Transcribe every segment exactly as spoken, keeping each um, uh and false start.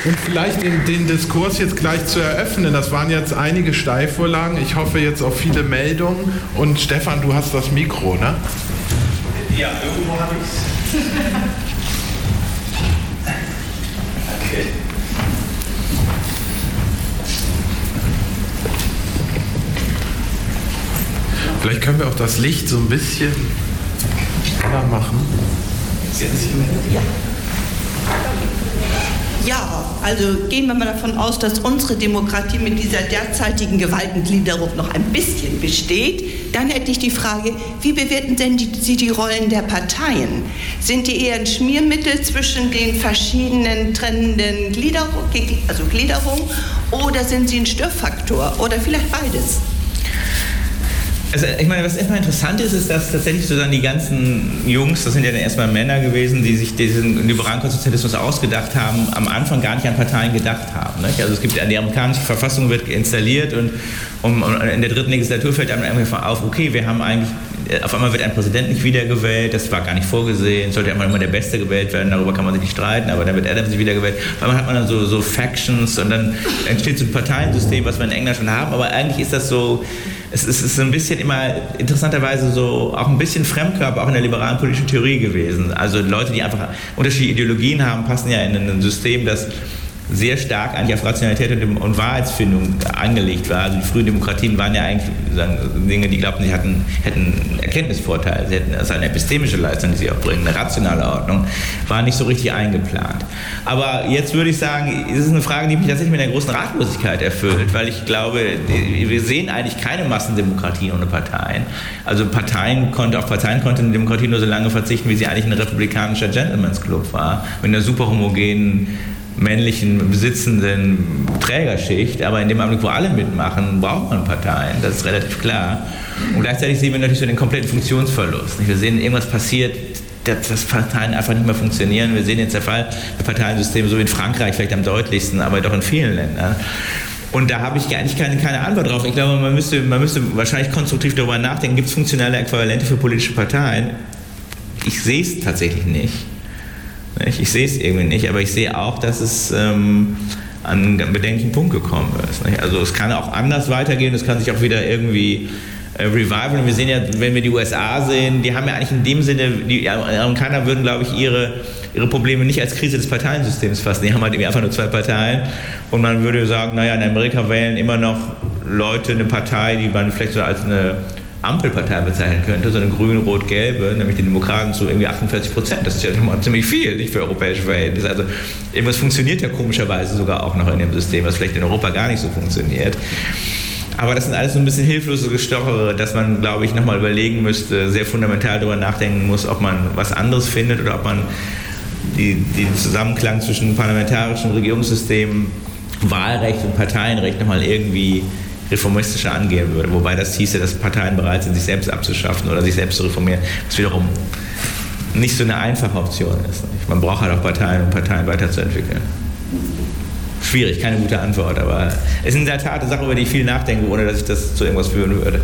Und vielleicht den, den Diskurs jetzt gleich zu eröffnen. Das waren jetzt einige Steilvorlagen. Ich hoffe jetzt auf viele Meldungen. Und Stefan, du hast das Mikro, ne? Ja, irgendwo habe ich es. Okay. Vielleicht können wir auch das Licht so ein bisschen heller machen. Ja. Ja, also gehen wir mal davon aus, dass unsere Demokratie mit dieser derzeitigen Gewaltengliederung noch ein bisschen besteht. Dann hätte ich die Frage, wie bewerten denn die, Sie die Rollen der Parteien? Sind die eher ein Schmiermittel zwischen den verschiedenen trennenden Gliederung, also Gliederungen, oder sind sie ein Störfaktor oder vielleicht beides? Also ich meine, was erstmal interessant ist, ist, dass tatsächlich sozusagen die ganzen Jungs, das sind ja dann erstmal Männer gewesen, die sich diesen liberalen Konstitutionalismus ausgedacht haben, am Anfang gar nicht an Parteien gedacht haben. Nicht? Also es gibt, die amerikanische Verfassung wird installiert und, und, und in der dritten Legislatur fällt einem einfach auf, okay, wir haben eigentlich, auf einmal wird ein Präsident nicht wiedergewählt, das war gar nicht vorgesehen, sollte einfach immer der Beste gewählt werden, darüber kann man sich nicht streiten, aber dann wird Adams nicht wiedergewählt. Auf einmal hat man dann so, so Factions und dann entsteht so ein Parteiensystem, was wir in England schon haben, aber eigentlich ist das so, es ist, es ist ein bisschen immer interessanterweise so auch ein bisschen Fremdkörper auch in der liberalen politischen Theorie gewesen. Also Leute, die einfach unterschiedliche Ideologien haben, passen ja in ein System, das sehr stark eigentlich auf Rationalität und, und Wahrheitsfindung angelegt war. Also die frühen Demokratien waren ja eigentlich sagen, Dinge, die glaubten, sie hatten, hätten Erkenntnisvorteile, sie hätten also eine epistemische Leistung, die sie auch bringen, eine rationale Ordnung, war nicht so richtig eingeplant. Aber jetzt würde ich sagen, es ist eine Frage, die mich tatsächlich mit einer großen Ratlosigkeit erfüllt, weil ich glaube, wir sehen eigentlich keine Massendemokratien ohne Parteien. Also Parteien konnte, auf Parteien konnte eine Demokratie nur so lange verzichten, wie sie eigentlich ein republikanischer Gentleman's Club war, mit einer super homogenen männlichen, besitzenden Trägerschicht, aber in dem Augenblick, wo alle mitmachen, braucht man Parteien, das ist relativ klar. Und gleichzeitig sehen wir natürlich so den kompletten Funktionsverlust. Wir sehen, irgendwas passiert, dass Parteien einfach nicht mehr funktionieren. Wir sehen jetzt der Fall der Parteiensysteme, so wie in Frankreich vielleicht am deutlichsten, aber doch in vielen Ländern. Und da habe ich eigentlich keine, keine Antwort drauf. Ich glaube, man müsste, man müsste wahrscheinlich konstruktiv darüber nachdenken, gibt es funktionelle Äquivalente für politische Parteien? Ich sehe es tatsächlich nicht. Ich, ich sehe es irgendwie nicht, aber ich sehe auch, dass es ähm, an einen bedenklichen Punkt gekommen ist. Nicht? Also es kann auch anders weitergehen, es kann sich auch wieder irgendwie äh, reviven. Wir sehen ja, wenn wir die U S A sehen, die haben ja eigentlich in dem Sinne, die Amerikaner würden, glaube ich, ihre, ihre Probleme nicht als Krise des Parteiensystems fassen. Die haben halt einfach nur zwei Parteien und man würde sagen, naja, in Amerika wählen immer noch Leute eine Partei, die man vielleicht so als eine Ampelpartei bezeichnen könnte, so eine grün-rot-gelbe, nämlich die Demokraten zu irgendwie achtundvierzig Prozent. Das ist ja schon mal ziemlich viel, nicht für europäische Verhältnisse. Also irgendwas funktioniert ja komischerweise sogar auch noch in dem System, was vielleicht in Europa gar nicht so funktioniert. Aber das sind alles so ein bisschen hilflose Gestochere, dass man, glaube ich, nochmal überlegen müsste, sehr fundamental darüber nachdenken muss, ob man was anderes findet oder ob man die, den Zusammenklang zwischen parlamentarischem Regierungssystem, Wahlrecht und Parteienrecht nochmal irgendwie reformistischer angehen würde, wobei das hieße, dass Parteien bereit sind, sich selbst abzuschaffen oder sich selbst zu reformieren, was wiederum nicht so eine einfache Option ist. Man braucht halt auch Parteien, um Parteien weiterzuentwickeln. Schwierig, keine gute Antwort, aber es ist in der Tat eine Sache, über die ich viel nachdenke, ohne dass ich das zu irgendwas führen würde.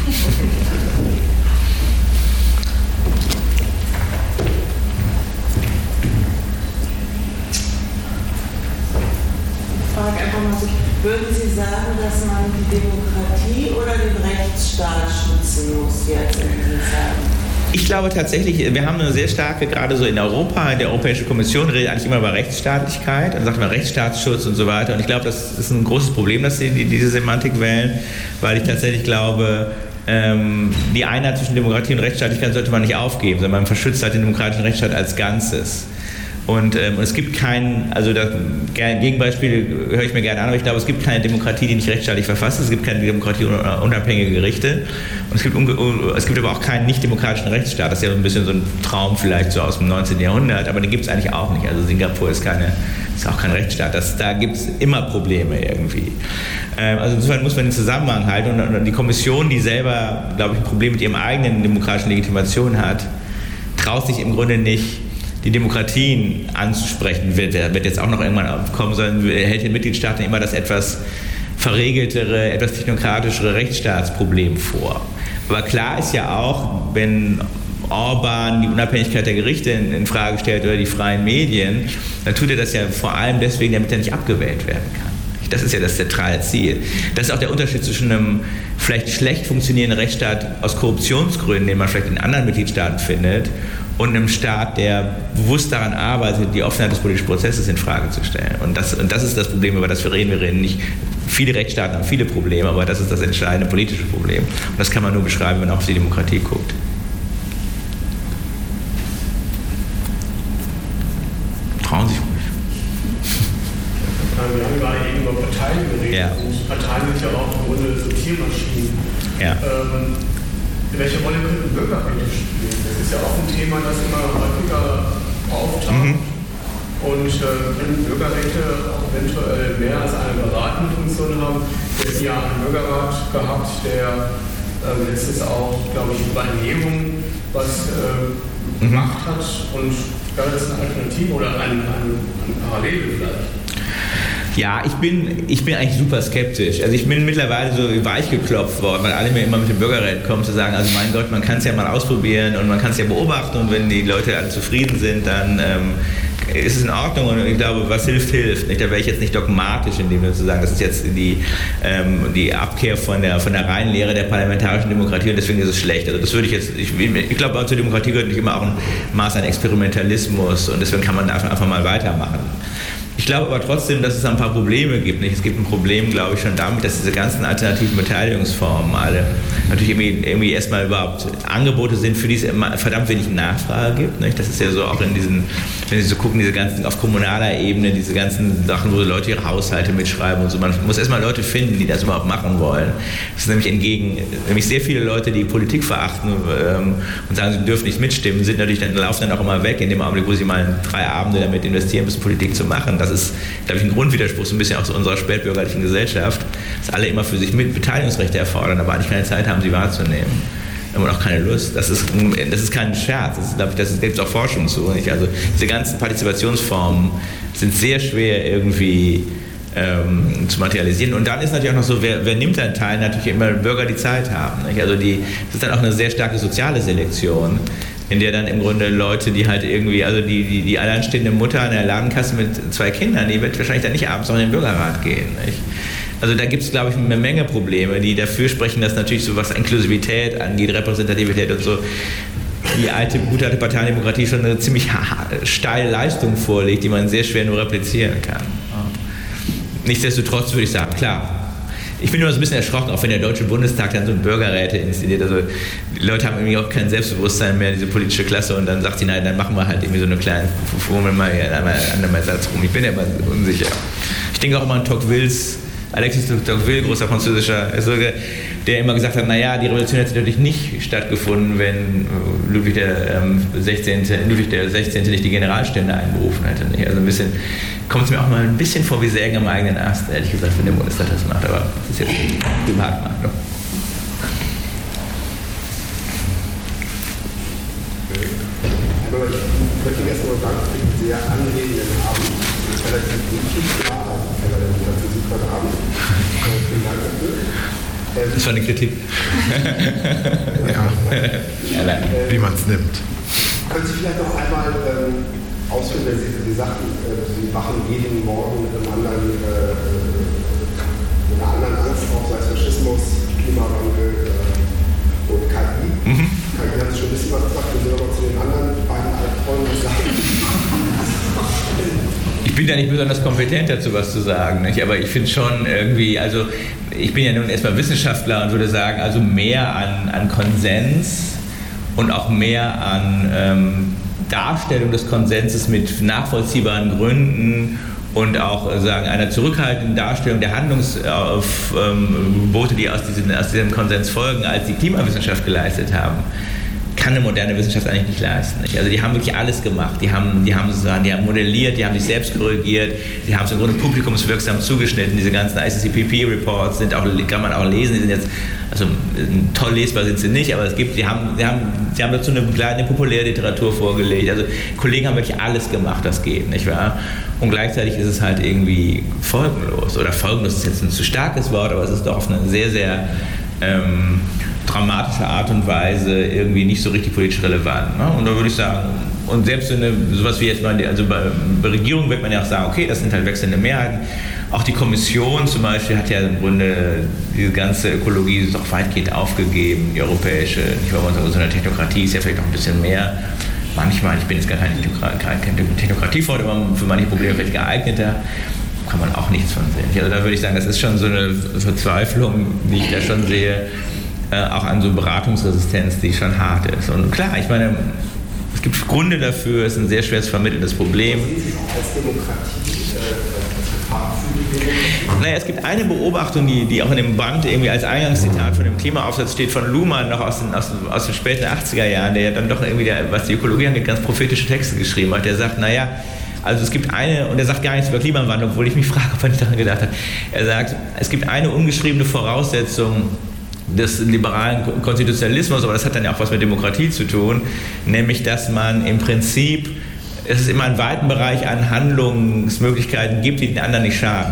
Ich frage einfach mal so, würden Sie sagen, dass man die Demokratie oder den Rechtsstaat schützen muss jetzt in diesen Zeiten? Ich glaube tatsächlich, wir haben eine sehr starke, gerade so in Europa, die Europäische Kommission redet eigentlich immer über Rechtsstaatlichkeit, dann sagt man Rechtsstaatsschutz und so weiter. Und ich glaube, das ist ein großes Problem, dass sie diese Semantik wählen, weil ich tatsächlich glaube, ähm, die Einheit zwischen Demokratie und Rechtsstaatlichkeit sollte man nicht aufgeben, sondern man verschützt halt den demokratischen Rechtsstaat als Ganzes. Und ähm, es gibt kein, also das Gegenbeispiel höre ich mir gerne an, aber ich glaube, es gibt keine Demokratie, die nicht rechtsstaatlich verfasst ist, es gibt keine Demokratie unabhängige Gerichte und es gibt, es gibt aber auch keinen nicht-demokratischen Rechtsstaat. Das ist ja so ein bisschen so ein Traum vielleicht so aus dem neunzehnten Jahrhundert, aber den gibt es eigentlich auch nicht. Also Singapur ist, keine, ist auch kein Rechtsstaat, das, da gibt es immer Probleme irgendwie. Ähm, also insofern muss man den Zusammenhang halten und, und die Kommission, die selber, glaube ich, ein Problem mit ihrem eigenen demokratischen Legitimation hat, traut sich im Grunde nicht, die Demokratien anzusprechen, wird, wird jetzt auch noch irgendwann aufkommen, sondern hält den Mitgliedstaaten immer das etwas verregeltere, etwas technokratischere Rechtsstaatsproblem vor. Aber klar ist ja auch, wenn Orban die Unabhängigkeit der Gerichte in, in Frage stellt oder die freien Medien, dann tut er das ja vor allem deswegen, damit er nicht abgewählt werden kann. Das ist ja das zentrale Ziel. Das ist auch der Unterschied zwischen einem vielleicht schlecht funktionierenden Rechtsstaat aus Korruptionsgründen, den man vielleicht in anderen Mitgliedstaaten findet, und einem Staat, der bewusst daran arbeitet, die Offenheit des politischen Prozesses in Frage zu stellen. Und das, und das ist das Problem, über das wir reden. Wir reden nicht, viele Rechtsstaaten haben viele Probleme, aber das ist das entscheidende politische Problem. Und das kann man nur beschreiben, wenn man auf die Demokratie guckt. Trauen sich ruhig. Wir haben gerade eben über Parteien geredet, ja. Und Parteien sind ja auch im Grunde so Tiermaschinen. Ja. Ähm, welche Rolle könnten Bürgerrechte spielen? Das ist ja auch ein Thema, das immer häufiger auftaucht. Mhm. Und äh, können Bürgerrechte auch eventuell mehr als eine beratende Funktion haben? Wir haben ja einen Bürgerrat gehabt, der äh, letztens auch, glaube ich, über Ernährung was äh, mhm. gemacht hat. Und wäre das eine Alternative oder eine, eine, eine Parallele vielleicht? Ja, ich bin, ich bin eigentlich super skeptisch. Also ich bin mittlerweile so weichgeklopft worden, weil alle mir immer mit dem Bürgerrecht kommen, zu sagen, also mein Gott, man kann es ja mal ausprobieren und man kann es ja beobachten und wenn die Leute alle zufrieden sind, dann ähm, ist es in Ordnung und ich glaube, was hilft, hilft. Nicht? Da wäre ich jetzt nicht dogmatisch in dem Sinne zu sagen, das ist jetzt die, ähm, die Abkehr von der, von der reinen Lehre der parlamentarischen Demokratie und deswegen ist es schlecht. Also das würde ich jetzt, ich, ich glaube, zur Demokratie gehört nicht immer auch ein Maß an Experimentalismus und deswegen kann man einfach, einfach mal weitermachen. Ich glaube aber trotzdem, dass es ein paar Probleme gibt. Nicht? Es gibt ein Problem, glaube ich, schon damit, dass diese ganzen alternativen Beteiligungsformen alle natürlich irgendwie, irgendwie erstmal überhaupt Angebote sind, für die es verdammt wenig Nachfrage gibt. Nicht? Das ist ja so auch in diesen, wenn Sie so gucken, diese ganzen auf kommunaler Ebene, diese ganzen Sachen, wo Leute ihre Haushalte mitschreiben und so. Man muss erstmal Leute finden, die das überhaupt machen wollen. Das ist nämlich entgegen, nämlich sehr viele Leute, die Politik verachten ähm, und sagen, sie dürfen nicht mitstimmen, sind natürlich dann, laufen dann auch immer weg in dem Augenblick, wo sie mal drei Abende damit investieren müssen, Politik zu machen. Das ist, glaube ich, ein Grundwiderspruch so ein bisschen auch zu unserer spätbürgerlichen Gesellschaft, dass alle immer für sich mit Beteiligungsrechte erfordern, aber eigentlich keine Zeit haben, sie wahrzunehmen. Und auch keine Lust. Das ist, das ist kein Scherz. Das, ist, glaube ich, das gibt es auch Forschung zu. Nicht? Also diese ganzen Partizipationsformen sind sehr schwer irgendwie ähm, zu materialisieren. Und dann ist natürlich auch noch so, wer, wer nimmt dann teil? Natürlich immer Bürger, die Zeit haben. Nicht? Also die, das ist dann auch eine sehr starke soziale Selektion, in der dann im Grunde Leute, die halt irgendwie, also die, die, die alleinstehende Mutter an der Ladenkasse mit zwei Kindern, die wird wahrscheinlich dann nicht abends noch in den Bürgerrat gehen. Nicht? Also da gibt es, glaube ich, eine Menge Probleme, die dafür sprechen, dass natürlich so was Inklusivität angeht, Repräsentativität und so, die alte, gute alte Parteiendemokratie schon eine ziemlich steile Leistung vorlegt, die man sehr schwer nur replizieren kann. Nichtsdestotrotz würde ich sagen, klar, ich bin immer so ein bisschen erschrocken, auch wenn der Deutsche Bundestag dann so Bürgerräte installiert. Also die Leute haben irgendwie auch kein Selbstbewusstsein mehr, diese politische Klasse, und dann sagt sie, nein, dann machen wir halt irgendwie so eine kleine, fummeln mal hier einmal einen Satz rum. Ich bin ja immer unsicher. Ich denke auch immer an Tocquevilles, Alexis de Tocqueville, großer französischer Historiker, der immer gesagt hat, naja, die Revolution hätte natürlich nicht stattgefunden, wenn Ludwig der, ähm, sechzehnte, Ludwig der Sechzehnte nicht die Generalstände einberufen hätte. Nicht? Also ein bisschen, kommt es mir auch mal ein bisschen vor wie Sägen am eigenen Ast, ehrlich gesagt, wenn der Bundestag das macht, aber das ist jetzt Privatmeinung. Ich möchte erst mal danken für den sehr anregenden Abend. Relativ wichtig, ja, dafür Sie heute Abend. Vielen Dank dafür. Das war eine Kritik. Ja, wie man es nimmt. Können Sie vielleicht noch einmal ähm, ausführen, wenn Sie, Sie sagten, äh, Sie wachen jeden Morgen mit einem anderen, äh, mit einer anderen Angst auf, sei es Faschismus, Klimawandel äh, und K I. Mhm. K I hat schon ein bisschen was gesagt, wir sind aber zu den anderen beiden Albträumen gesagt. Ich bin ja nicht besonders kompetent dazu, was zu sagen, nicht? Aber ich finde schon irgendwie, also ich bin ja nun erstmal Wissenschaftler und würde sagen, also mehr an, an Konsens und auch mehr an ähm, Darstellung des Konsenses mit nachvollziehbaren Gründen und auch sagen einer zurückhaltenden Darstellung der Handlungsgebote, die aus diesem, aus diesem Konsens folgen, als die Klimawissenschaft geleistet haben, kann eine moderne Wissenschaft eigentlich nicht leisten. Nicht? Also die haben wirklich alles gemacht. Die haben, die haben sozusagen, die haben modelliert, die haben sich selbst korrigiert, die haben es im Grunde publikumswirksam zugeschnitten. Diese ganzen I C C P P-Reports sind auch, kann man auch lesen, die sind jetzt, also toll lesbar sind sie nicht, aber es gibt, die haben, die haben, die haben dazu eine kleine Populärliteratur vorgelegt. Also Kollegen haben wirklich alles gemacht, das geht, nicht wahr? Und gleichzeitig ist es halt irgendwie folgenlos. Oder folgenlos ist jetzt ein zu starkes Wort, aber es ist doch auf eine sehr, sehr ähm, dramatischer Art und Weise irgendwie nicht so richtig politisch relevant. Ne? Und da würde ich sagen, und selbst wenn sowas wie jetzt mal, also bei, bei Regierungen wird man ja auch sagen, okay, das sind halt wechselnde Mehrheiten. Auch die Kommission zum Beispiel hat ja im Grunde diese ganze Ökologie doch weitgehend aufgegeben, die europäische, nicht wahr, so eine Technokratie ist ja vielleicht noch ein bisschen mehr. Manchmal, ich bin jetzt gar kein Technokratiefreund, aber für manche Probleme vielleicht geeigneter, kann man auch nichts von sehen. Also da würde ich sagen, das ist schon so eine Verzweiflung, die ich da schon sehe, äh, auch an so Beratungsresistenz, die schon hart ist. Und klar, ich meine, es gibt Gründe dafür, es ist ein sehr schwer zu vermittelndes Problem. Sehen Sie es auch als Demokratie, äh, als für die Demokratie? Naja, es gibt eine Beobachtung, die, die auch in dem Band irgendwie als Eingangszitat von dem Klimaaufsatz steht, von Luhmann noch aus den, aus, aus den späten achtziger Jahren, der ja dann doch irgendwie, der, was die Ökologie angeht, ganz prophetische Texte geschrieben hat. Der sagt, naja, also es gibt eine, und er sagt gar nichts über Klimawandel, obwohl ich mich frage, ob er nicht daran gedacht hat. Er sagt, es gibt eine ungeschriebene Voraussetzung des liberalen Konstitutionalismus, aber das hat dann ja auch was mit Demokratie zu tun, nämlich dass man im Prinzip, es ist immer einen weiten Bereich an Handlungsmöglichkeiten gibt, die den anderen nicht schaden.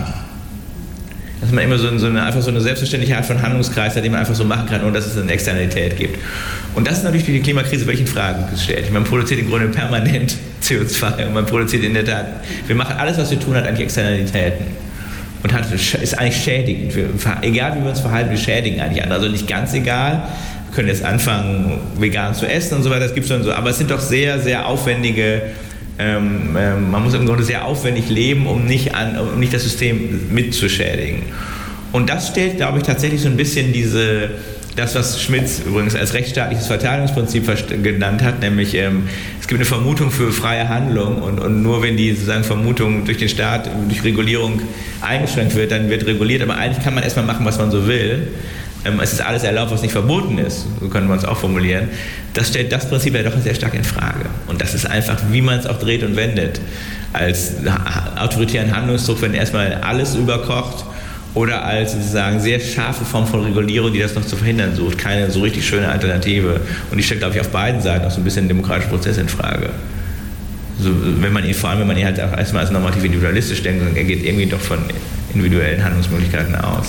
Dass man immer so, so eine, einfach so eine selbstverständliche Art von Handlungskreis hat, den man einfach so machen kann, ohne dass es eine Externalität gibt. Und das ist natürlich durch die Klimakrise wirklich in Frage gestellt. Man produziert im Grunde permanent C O zwei und man produziert in der Tat, wir machen alles, was wir tun, hat eigentlich Externalitäten. Und hat, ist eigentlich schädigend. Wir, egal wie wir uns verhalten, wir schädigen eigentlich andere. Also nicht ganz egal. Wir können jetzt anfangen, vegan zu essen und so weiter. Das gibt's schon so. Aber es sind doch sehr, sehr aufwendige, ähm, ähm, man muss im Grunde sehr aufwendig leben, um nicht, an, um nicht das System mitzuschädigen. Und das stellt, glaube ich, tatsächlich so ein bisschen diese, das, was Schmitz übrigens als rechtsstaatliches Verteilungsprinzip genannt hat, nämlich ähm, es gibt eine Vermutung für freie Handlung und, und nur wenn die sozusagen Vermutung durch den Staat, durch Regulierung eingeschränkt wird, dann wird reguliert, aber eigentlich kann man erstmal machen, was man so will. Ähm, es ist alles erlaubt, was nicht verboten ist, so können wir es auch formulieren. Das stellt das Prinzip ja doch sehr stark in Frage. Und das ist einfach, wie man es auch dreht und wendet. Als autoritären Handlungsdruck, wenn erstmal alles überkocht, oder als sozusagen sehr scharfe Form von Regulierung, die das noch zu verhindern sucht. Keine so richtig schöne Alternative. Und die stellt, glaube ich, auf beiden Seiten auch so ein bisschen den demokratischen Prozess in Frage. So, wenn man ihn, vor allem, wenn man ihn halt auch erstmal als normativ individualistisch denkt, dann er geht irgendwie doch von individuellen Handlungsmöglichkeiten aus.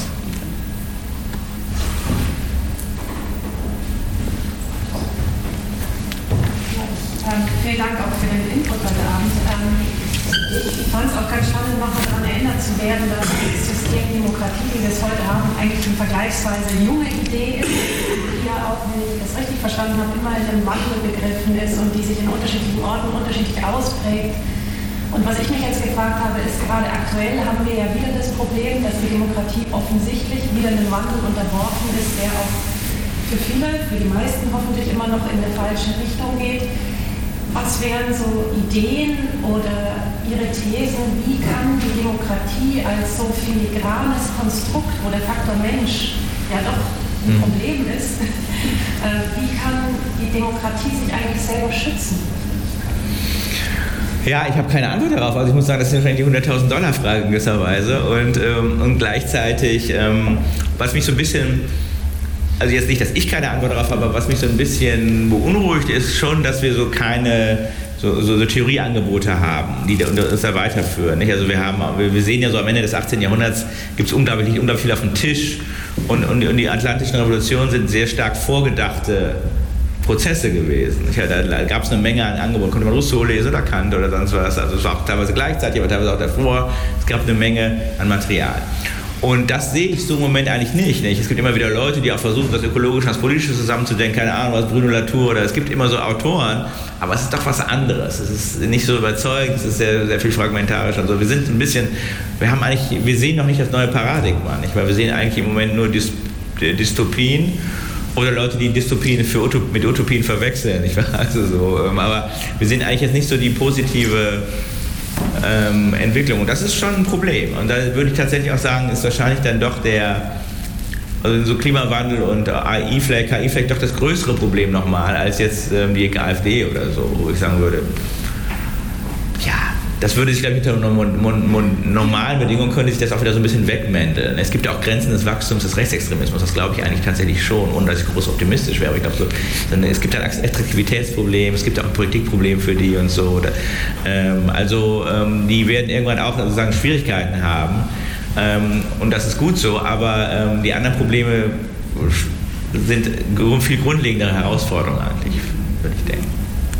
Ähm, vielen Dank auch für den Input heute Abend. Ähm, Ich fand es auch ganz spannend, noch daran erinnert zu werden, dass das System Demokratie, wie wir es heute haben, eigentlich eine vergleichsweise junge Idee ist, die ja auch, wenn ich das richtig verstanden habe, immer in einem Wandel begriffen ist und die sich in unterschiedlichen Orten unterschiedlich ausprägt. Und was ich mich jetzt gefragt habe, ist, gerade aktuell haben wir ja wieder das Problem, dass die Demokratie offensichtlich wieder einem Wandel unterworfen ist, der auch für viele, für die meisten hoffentlich immer noch in eine falsche Richtung geht. Was wären so Ideen oder Ihre These, wie kann die Demokratie als so filigranes Konstrukt, wo der Faktor Mensch ja doch ein Problem ist, wie kann die Demokratie sich eigentlich selber schützen? Ja, ich habe keine Antwort darauf. Also ich muss sagen, das ist wahrscheinlich die hunderttausend Dollar Frage in gewisser Weise. Und, ähm, und gleichzeitig, ähm, was mich so ein bisschen... Also jetzt nicht, dass ich keine Antwort darauf habe, aber was mich so ein bisschen beunruhigt, ist schon, dass wir so keine so, so, so Theorieangebote haben, die uns da weiterführen. Nicht? Also wir haben, wir sehen ja so am Ende des achtzehnten Jahrhunderts gibt es unglaublich, unglaublich viel auf dem Tisch und, und, und die Atlantischen Revolutionen sind sehr stark vorgedachte Prozesse gewesen. Ja, da gab es eine Menge an Angeboten, konnte man Rousseau lesen oder Kant oder sonst was. Also es war auch teilweise gleichzeitig, aber teilweise auch davor. Es gab eine Menge an Material. Und das sehe ich so im Moment eigentlich nicht, nicht. Es gibt immer wieder Leute, die auch versuchen, das Ökologische und das Politische zusammenzudenken, keine Ahnung, was Bruno Latour oder es gibt immer so Autoren, aber es ist doch was anderes. Es ist nicht so überzeugend, es ist sehr, sehr viel fragmentarisch und so. Wir sind ein bisschen, wir haben eigentlich, wir sehen noch nicht das neue Paradigma, nicht? Weil wir sehen eigentlich im Moment nur Dys- Dystopien oder Leute, die Dystopien für Utop- mit Utopien verwechseln, nicht wahr? Also so, aber wir sehen eigentlich jetzt nicht so die positive Ähm, Entwicklung. Und das ist schon ein Problem. Und da würde ich tatsächlich auch sagen, ist wahrscheinlich dann doch der, also so Klimawandel und A I vielleicht, K I vielleicht doch das größere Problem nochmal, als jetzt ähm, die AfD oder so, wo ich sagen würde, ja, das würde sich, glaube ich, unter normalen Bedingungen könnte sich das auch wieder so ein bisschen wegmänteln. Es gibt ja auch Grenzen des Wachstums des Rechtsextremismus, das glaube ich eigentlich tatsächlich schon, ohne dass ich groß optimistisch wäre, aber ich glaube so, es gibt ein Attraktivitätsproblem, es gibt auch ein Politikproblem für die und so. Oder, ähm, also ähm, die werden irgendwann auch sozusagen Schwierigkeiten haben ähm, und das ist gut so, aber ähm, die anderen Probleme sind viel grundlegendere Herausforderungen eigentlich, würde ich denken.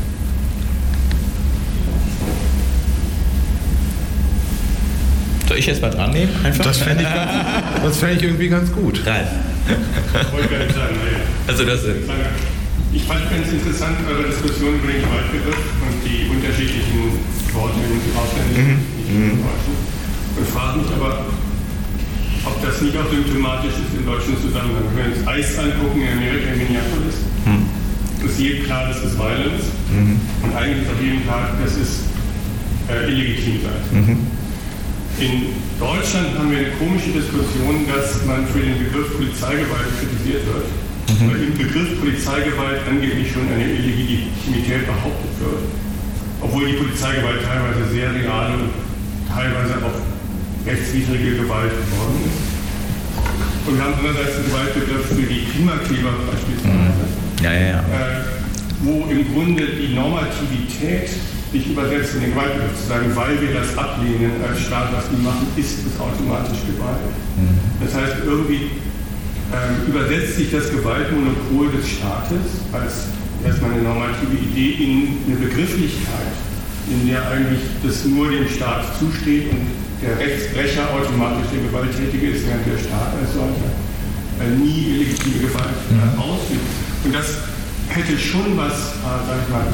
Soll ich jetzt mal dran nehmen? Einfach? Das fände ich, ganz, das fänd ich irgendwie ganz gut. Ralf. Wollte gar nicht sagen, naja. Also das ist ich fand ganz interessant eure Diskussion über den Gewaltbegriff und die unterschiedlichen Worte im Ausländischen und Deutschen. Und frage mich aber, ob das nicht auch symptomatisch ist im deutschen Zusammenhang. Wenn wir uns Eis angucken in Amerika, in Minneapolis, mhm. ist jedem klar, das ist Violence. Mhm. Und eigentlich ist auch jedem klar, das ist äh, illegitim sein. Mhm. In Deutschland haben wir eine komische Diskussion, dass man für den Begriff Polizeigewalt kritisiert wird. Mhm. Weil im Begriff Polizeigewalt angeblich schon eine Illegitimität behauptet wird. Obwohl die Polizeigewalt teilweise sehr real und teilweise auch rechtswidrige Gewalt geworden ist. Und wir haben andererseits einen Gewaltbegriff für die Klimakleber beispielsweise, ja, ja, ja. Äh, wo im Grunde die Normativität sich übersetzt in den Gewaltbegriff zu sagen, weil wir das ablehnen als Staat, was die machen, ist es automatisch Gewalt. Mhm. Das heißt, irgendwie ähm, übersetzt sich das Gewaltmonopol des Staates als erstmal eine normative Idee in eine Begrifflichkeit, in der eigentlich das nur dem Staat zusteht und der Rechtsbrecher automatisch der Gewalttätige ist, während der Staat als solcher äh, nie illegitime Gewalt äh, ausübt. Und das hätte schon was, äh, sag ich mal,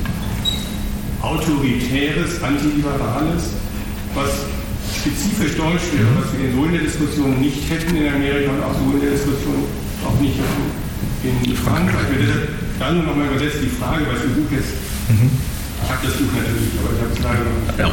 autoritäres, antiliberales, was spezifisch deutsch wäre, was wir so in der Diskussion nicht hätten in Amerika und auch so in der Diskussion auch nicht in Frankreich. Dann noch mal übersetzt die Frage, was im Buch ist. Mhm. Ich habe das Buch natürlich, aber ich habe es leider noch nicht. Ja.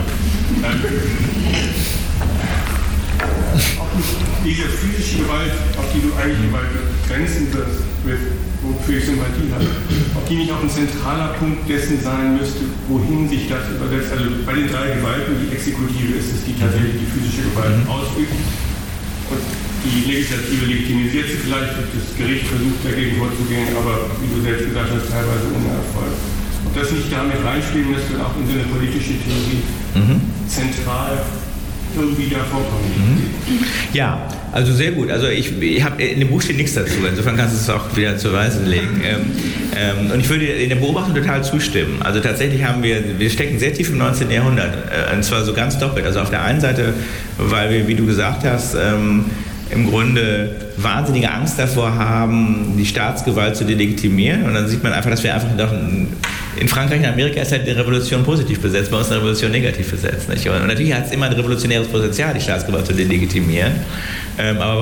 Diese physische Gewalt, auf die du eigentlich immer grenzen wirst, wofür ich Sympathie habe, ob die nicht auch ein zentraler Punkt dessen sein müsste, wohin sich das übersetzt. Also bei den drei Gewalten, die Exekutive ist es, die tatsächlich die physische Gewalt ausübt. Und die Legislative legitimisiert sie vielleicht, das Gericht versucht dagegen vorzugehen, aber wie du selbst gesagt hast, teilweise ohne Erfolg. Ob das nicht damit reinspielen müsste, auch in so eine politische Theorie mhm. zentral irgendwie da vorkommen. Mhm. Ja, also sehr gut. Also ich, ich habe in dem Buch steht nichts dazu. Insofern kannst du es auch wieder zur Weise legen. ähm, ähm, und ich würde in der Beobachtung total zustimmen. Also tatsächlich haben wir, wir stecken sehr tief im neunzehnten Jahrhundert. Äh, und zwar so ganz doppelt. Also auf der einen Seite, weil wir, wie du gesagt hast, ähm, im Grunde wahnsinnige Angst davor haben, die Staatsgewalt zu delegitimieren. Und dann sieht man einfach, dass wir einfach doch in Frankreich und Amerika ist halt die Revolution positiv besetzt, bei uns eine Revolution negativ besetzt. Nicht? Und natürlich hat es immer ein revolutionäres Potenzial, die Staatsgewalt zu delegitimieren. Ähm, aber